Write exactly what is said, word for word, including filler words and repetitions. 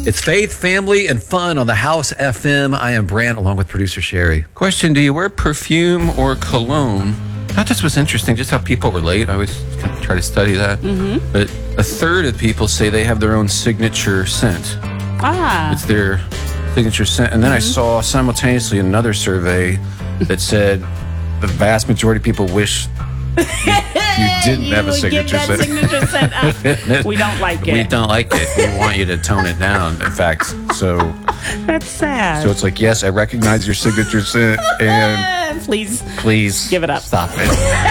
It's faith, family, and fun on the House F M. I am Brant, along with producer Sherry. Question, do you wear perfume or cologne? I thought this was interesting, just how people relate. I always kind of try to study that. Mm-hmm. But a third of people say they have their own signature scent. Ah. It's their signature scent. And then Mm-hmm. I saw simultaneously another survey that said the vast majority of people wish you, you didn't You have a would give signature that scent. signature scent. We don't like it. We don't like it. We want you to tone it down, in fact. So, That's sad. so it's like, yes, I recognize your signature scent, and Please please give it up. Stop it.